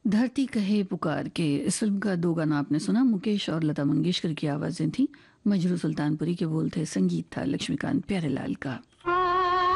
धरती कहे पुकार के इस फिल्म का दो गाना आपने सुना। मुकेश और लता मंगेशकर की आवाजें थी। मजरू सुल्तानपुरी के बोल थे, संगीत था लक्ष्मीकांत प्यारेलाल का।